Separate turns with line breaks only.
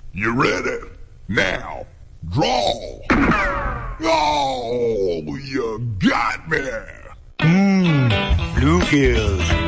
You ready? Now, draw. Oh, you got me.
Bluegills.